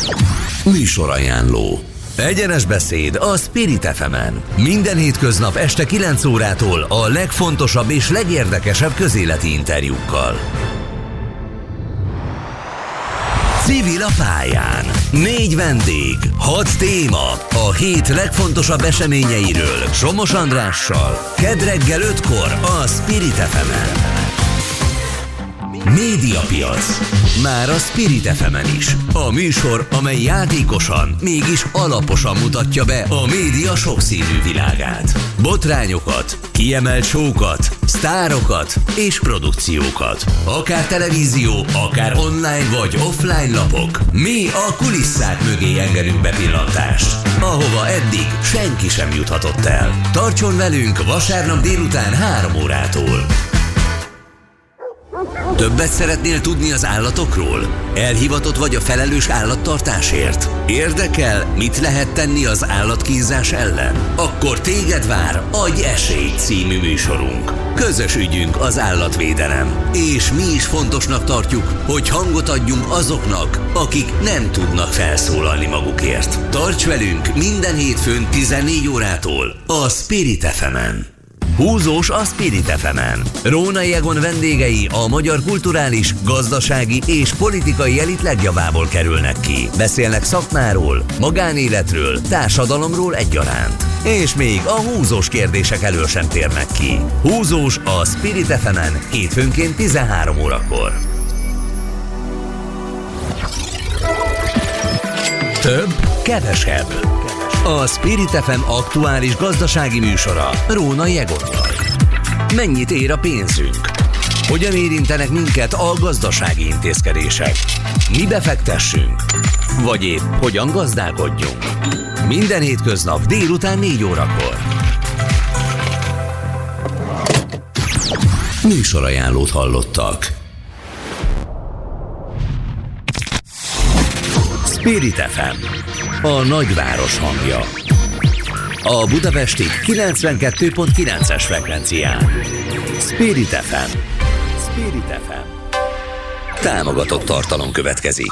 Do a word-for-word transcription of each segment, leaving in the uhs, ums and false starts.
Műsorajánló. Egyenes beszéd a Spirit ef emen. Minden hétköznap este kilenc órától a legfontosabb és legérdekesebb közéleti interjúkkal. Civil a pályán. Négy vendég, hat téma. A hét legfontosabb eseményeiről Somos Andrással. Kedd reggel ötkor a Spirit ef emen. Médiapiac. Már a Spirit ef emen is. A műsor, amely játékosan, mégis alaposan mutatja be a média sokszínű világát. Botrányokat, kiemelt show-kat, sztárokat és produkciókat. Akár televízió, akár online vagy offline lapok. Mi a kulisszák mögé engedünk bepillantást, ahova eddig senki sem juthatott el. Tartson velünk vasárnap délután három órától. Többet szeretnél tudni az állatokról? Elhivatott vagy a felelős állattartásért? Érdekel, mit lehet tenni az állatkínzás ellen? Akkor téged vár Adj esélyt című műsorunk. Közös ügyünk az állatvédelem. És mi is fontosnak tartjuk, hogy hangot adjunk azoknak, akik nem tudnak felszólalni magukért. Tarts velünk minden hétfőn tizennégy órától a Spirit ef emen. Húzós a Spirit ef emen. Rónai Egon vendégei a magyar kulturális, gazdasági és politikai elit legjavából kerülnek ki. Beszélnek szakmáról, magánéletről, társadalomról egyaránt. És még a húzós kérdések elől sem térnek ki. Húzós a Spirit ef emen hétfőnként tizenhárom órakor. Több, kevesebb. A Spirit ef em aktuális gazdasági műsora Rónai Egonnal. Mennyit ér a pénzünk? Hogyan érintenek minket a gazdasági intézkedések? Mi befektessünk? Vagy épp hogyan gazdálkodjunk? Minden hétköznap délután négy órakor. Műsorajánlót hallottak. Spirit ef em. A nagyváros hangja. A budapesti kilencvenkettő pont kilences frekvencián. Spirit ef em. Spirit ef em. Támogatott tartalom következik.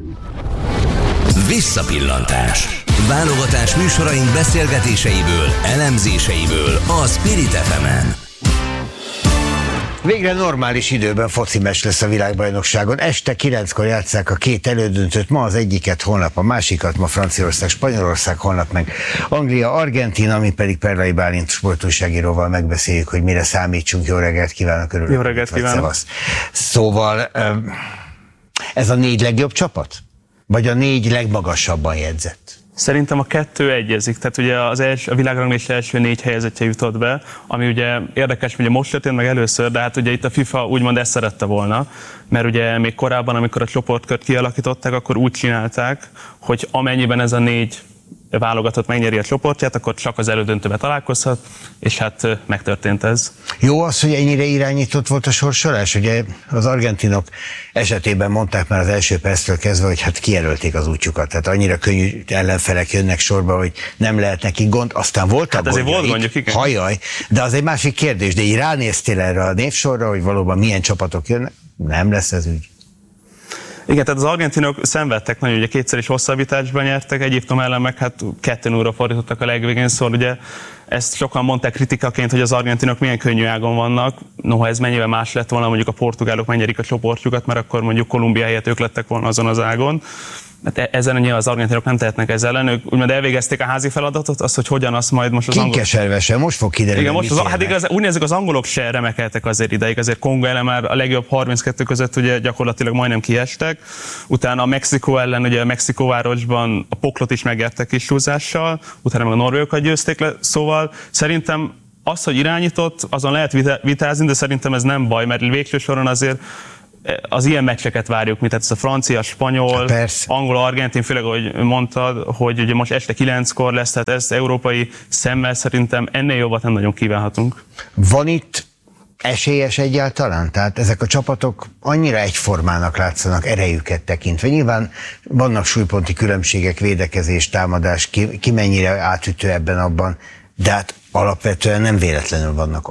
Visszapillantás. Válogatás műsoraink beszélgetéseiből, elemzéseiből a Spirit ef emen. Végre normális időben foci meccs lesz a világbajnokságon. Este kilenckor játsszák a két elődöntőt, ma az egyiket, holnap a másikat, ma Franciaország, Spanyolország, holnap meg Anglia, Argentína, ami pedig Perlai Bálint sportújságíróval megbeszéljük, hogy mire számítsunk. Jó reggelt kívánok, örülök. Jó reggelt kívánok. Szóval ez a négy legjobb csapat? Vagy a négy legmagasabban jegyzett? Szerintem a kettő egyezik, tehát ugye az első, a világranglista első négy helyezettje jutott be, ami ugye érdekes, ugye most történt meg először, de hát ugye itt a FIFA úgymond ezt szerette volna, mert ugye még korábban, amikor a csoportkört kialakították, akkor úgy csinálták, hogy amennyiben ez a négy válogatott megnyeri a csoportját, akkor csak az elődöntőbe találkozhat, és hát megtörtént ez. Jó az, hogy ennyire irányított volt a sorsolás? Ugye az argentinok esetében mondták már az első perctől kezdve, hogy hát kijelölték az útjukat, tehát annyira könnyű ellenfelek jönnek sorba, hogy nem lehet nekik gond, aztán volt hát a gondjaik, volt gondjuk, igen. Hajaj, de az egy másik kérdés, de így ránéztél erre a névsorra, hogy valóban milyen csapatok jönnek, nem lesz ez ügy. Igen, tehát az argentinok szenvedtek nagyon, ugye kétszer is hosszabbításban nyertek, Egyiptom ellen meg hát kettő nullra fordítottak a legvégén, szóval ugye ezt sokan mondták kritikaként, hogy az argentinok milyen könnyű ágon vannak, noha ez mennyivel más lett volna, mondjuk a portugálok megnyerik a csoportjukat, mert akkor mondjuk Kolumbia helyett ők lettek volna azon az ágon. Hát ezen nyilván az argentinok nem tehetnek ezzel ellen, ők úgymond elvégezték a házi feladatot, azt, hogy hogyan azt majd most az angolok... Kinkeservesen, most fog kiderülni. Igen, most az, hát igaz, úgy nézzük, az angolok se remekeltek azért ideig, azért Kongo ellen már a legjobb harminckettő között ugye gyakorlatilag majdnem kiestek, utána a Mexikó ellen, ugye a Mexikóvárosban a poklot is megértek kis túlzással, utána meg a norvégokat győzték le, szóval szerintem az, hogy irányított, azon lehet vitázni, de szerintem ez nem baj, mert végső soron azért az ilyen meccseket várjuk, mint tehát ez a francia, spanyol, angol, argentin, főleg, ahogy mondtad, hogy ugye most este kilenckor lesz, tehát ezt európai szemmel szerintem ennél jobbat nem nagyon kívánhatunk. Van itt esélyes egyáltalán? Tehát ezek a csapatok annyira egyformának látszanak erejüket tekintve. Nyilván vannak súlyponti különbségek, védekezés, támadás, ki, ki mennyire átütő ebben abban, de hát alapvetően nem véletlenül vannak ott.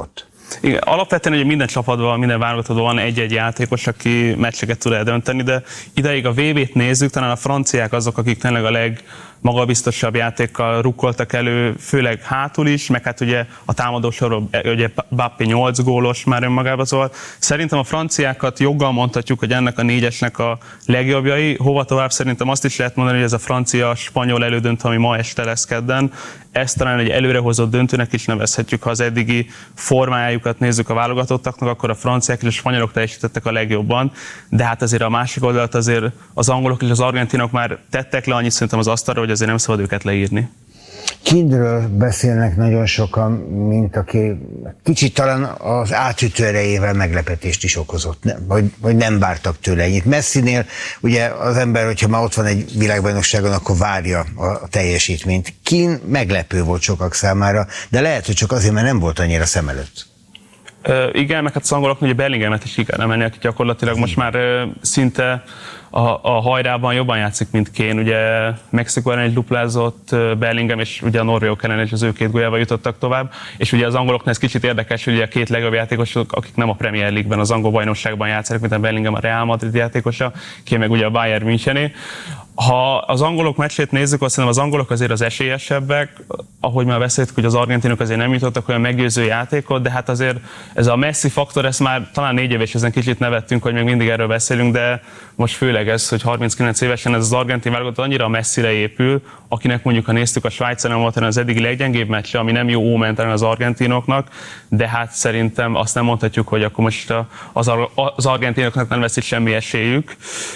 Igen, alapvetően ugye minden csapatban, minden válogatottban van egy-egy játékos, aki meccseket tud eldönteni, de ideig a vé bét nézzük, talán a franciák azok, akik tényleg a legmagabiztosabb játékkal rukkoltak elő, főleg hátul is, meg hát ugye a támadósorról ugye Mbappé nyolc gólos már önmagában, szóval szerintem a franciákat joggal mondhatjuk, hogy ennek a négyesnek a legjobbjai. Hova tovább szerintem azt is lehet mondani, hogy ez a francia-spanyol elődöntő, ami ma este lesz kedden, ezt talán egy előrehozott döntőnek is nevezhetjük, ha az eddigi formájukat nézzük a válogatottaknak, akkor a franciák és a spanyolok teljesítettek a legjobban, de hát azért a másik oldalt azért az angolok és az argentinok már tettek le annyit szerintem az asztalra, hogy azért nem szabad őket leírni. Kindről beszélnek nagyon sokan, mint aki kicsit talán az átütő erejével meglepetést is okozott, nem, vagy, vagy nem vártak tőle ennyit. Messinél ugye az ember, hogyha már ott van egy világbajnokságon, akkor várja a teljesítményt. Kin meglepő volt sokak számára, de lehet, hogy csak azért, mert nem volt annyira szem előtt. Uh, igen, meg hát az angolok ugye Bellingemet is ki kell emelni, aki gyakorlatilag most már uh, szinte a, a hajrában jobban játszik, mint Kane. Ugye Mexikó ellen egy duplázott uh, Bellingham, és ugye a norvégok ellen is az ő két góljával jutottak tovább. És ugye az angoloknál ez kicsit érdekes, hogy ugye a két legjobb játékosok, akik nem a Premier League-ben, az angol bajnokságban játszanak, mint a Bellingham a Real Madrid játékosa, Kane meg ugye a Bayern Münchené. Ha az angolok meccsét nézzük, azt hiszem az angolok azért az esélyesebbek, ahogy már beszéltük, hogy az argentinok azért nem jutottak olyan meggyőző játékot, de hát azért ez a Messi faktor, ezt már talán négy éves ezen kicsit nevettünk, hogy még mindig erről beszélünk, de most főleg ez, hogy harminckilenc évesen ez az argentin válogatott annyira a Messire épül, akinek mondjuk, ha néztük, a Svájc ellen volt az eddigi leggyengébb meccse, ami nem jó ómentelen az argentinoknak, de hát szerintem azt nem mondhatjuk, hogy akkor most az, az argentinoknak nem lesz itt semmi esélyük,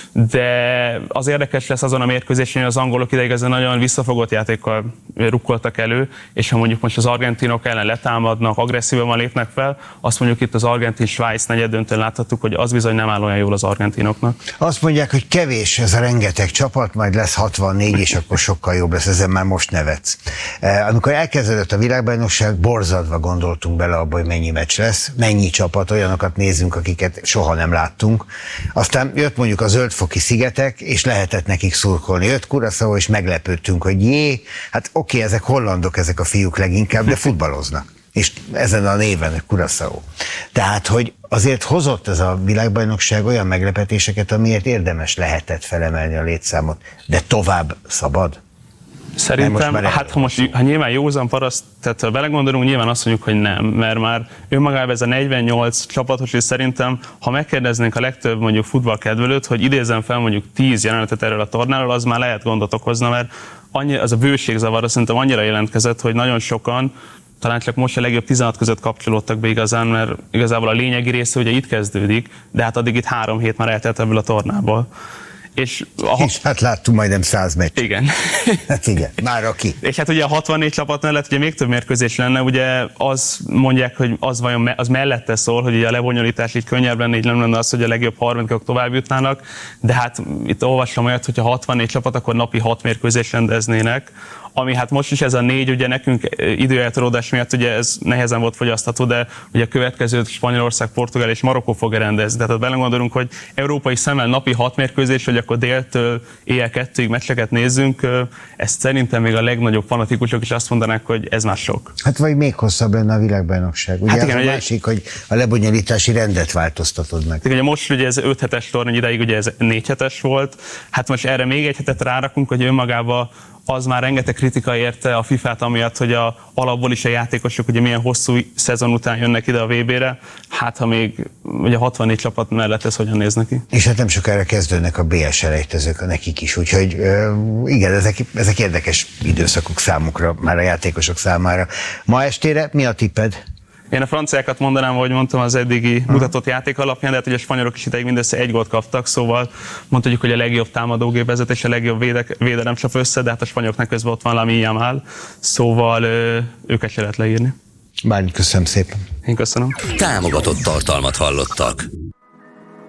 de az érdekes lesz azon a mérkőzésen, hogy az angolok ideig ezen nagyon visszafogott játékkal rukkoltak elő, és ha mondjuk most az argentinok ellen letámadnak, agresszívan lépnek fel, azt mondjuk itt az Argentin-Svájc negyeddöntőn láthattuk, hogy az bizony nem áll olyan jól az argentinoknak. Azt mondják, hogy kevés ez a rengeteg csapat, majd lesz hatvannégy, és akkor sokkal jobb lesz, ezen már most nevetsz. Amikor elkezdődött a világbajnokság, borzadva gondoltunk bele abba, hogy mennyi meccs lesz, mennyi csapat, olyanokat nézzünk, akiket soha nem láttunk. Aztán jött mondjuk a Zöldfoki szigetek, és lehetett nekik szurkolni. Jött Curaçao, és meglepődtünk, hogy jé, hát oké, ezek hollandok, ezek a fiúk leginkább, de futballoznak. És ezen a néven, Curaçao. Tehát, hogy azért hozott ez a világbajnokság olyan meglepetéseket, amiért érdemes lehetett felemelni a létszámot, de tovább szabad? Szerintem, hát ha most ha nyilván józan paraszt, tehát ha belegondolunk, nyilván azt mondjuk, hogy nem, mert már önmagában ez a negyvennyolc csapatos, és szerintem, ha megkérdeznénk a legtöbb mondjuk futballkedvelőt, hogy idézzen fel mondjuk tíz jelenetet erről a tornáról, az már lehet gondot okozna, mert annyi, az a bőségzavar szerintem annyira jelentkezett, hogy nagyon sokan, talán csak most a legjobb tizenhat között kapcsolódtak be igazán, mert igazából a lényegi része ugye itt kezdődik, de hát addig itt három hét már eltelt ebből a tornából. És, a... és hát láttunk majdnem száz meccs. Igen. Hát igen, már aki. És hát ugye a hatvannégy csapat mellett ugye még több mérkőzés lenne, ugye az mondják, hogy az vajon az mellette szól, hogy ugye a lebonyolítás így könnyebb lenne, így nem lenne az, hogy a legjobb harmadikok tovább jutnának, de hát itt olvastam olyat, hogyha hatvannégy csapat, akkor napi hat mérkőzést rendeznének, ami hát most is ez a négy, ugye nekünk időeltolódás miatt ugye ez nehezen volt fogyasztható, de ugye a következő Spanyolország, Portugál és Marokkó fogja rendezni. Tehát belegondolunk, hogy európai szemmel napi hat mérkőzés, hogy akkor déltől éjjel kettőig meccseket nézzünk, ezt szerintem még a legnagyobb fanatikusok is azt mondanák, hogy ez már sok. Hát vagy még hosszabb lenne a világbajnokság. Ugye hát igen, az ugye, a másik, hogy a lebonyolítási rendet változtatod meg. Ugye most ugye ez öt hetes torna, ideig ugye ez négy hetes volt, hát most erre még egy hetet rárakunk, hogy önmagában az már rengeteg kritika érte a fifát, amiatt, hogy a, alapból is a játékosok ugye milyen hosszú szezon után jönnek ide a vé bére, hát ha még ugye hatvannégy csapat mellett ez hogyan néz neki. És hát nem sokára kezdődnek a bé es elejtezők nekik is, úgyhogy igen, ezek, ezek érdekes időszakok számukra, már a játékosok számára. Ma estére mi a tipped? Én a franciákat mondanám, ahogy mondtam, az eddigi mutatott játék alapján, de hát ugye a spanyolok is ideig mindössze egy gólt kaptak, szóval mondhatjuk, hogy a legjobb támadógépezet és a legjobb védek, védelem csap össze, de hát a spanyoloknak közben ott van Lamine Yamal, szóval ö, őket se lehet leírni. Bármit, köszönöm szépen. Én köszönöm. Támogatott tartalmat hallottak.